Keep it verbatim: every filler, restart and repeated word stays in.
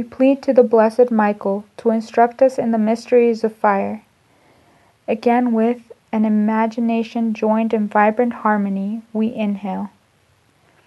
plead to the blessed Michael to instruct us in the mysteries of fire. Again, with an imagination joined in vibrant harmony, we inhale.